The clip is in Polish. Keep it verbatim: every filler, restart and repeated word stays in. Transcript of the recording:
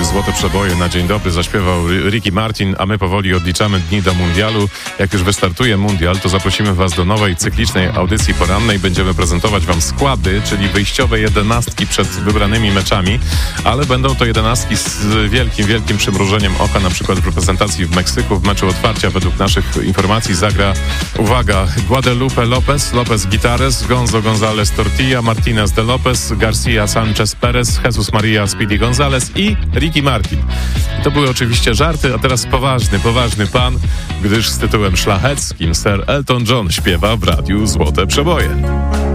Złote Przeboje na dzień dobry zaśpiewał Ricky Martin, a my powoli odliczamy dni do mundialu. Jak już wystartuje mundial, to zaprosimy Was do nowej cyklicznej audycji porannej. Będziemy prezentować Wam składy, czyli wyjściowe jedenastki przed wybranymi meczami, ale będą to jedenastki z wielkim, wielkim przymrużeniem oka. Na przykład w reprezentacji w Meksyku w meczu otwarcia według naszych informacji zagra, uwaga, Guadalupe Lopez, Lopez Gitares, Gonzo González Tortilla, Martinez de Lopez, Garcia Sanchez Perez, Jesus Maria Speedy González i Ricky Martin. To były oczywiście żarty, a teraz poważny, poważny pan, gdyż z tytułem szlacheckim Sir Elton John śpiewa w radiu Złote Przeboje.